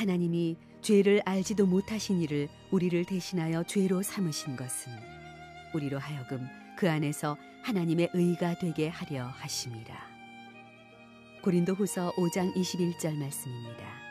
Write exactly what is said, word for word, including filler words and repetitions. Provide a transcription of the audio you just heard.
하나님이 죄를 알지도 못하신 이를 우리를 대신하여 죄로 삼으신 것은 우리로 하여금 그 안에서 하나님의 의가 되게 하려 하심이라. 고린도후서 오 장 이십일 절 말씀입니다.